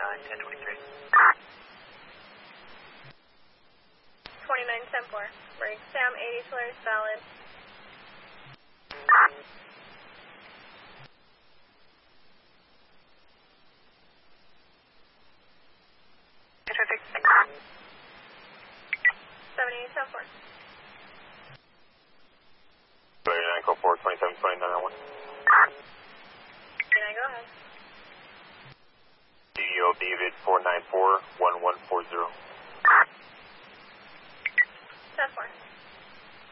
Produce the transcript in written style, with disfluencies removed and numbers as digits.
1023. 2910-4. Bridge Sam 80 Solaris valid. Traffic. 7810-4. 29 code 4, 27, 29 1. 29, go ahead. DDO David 494 1140.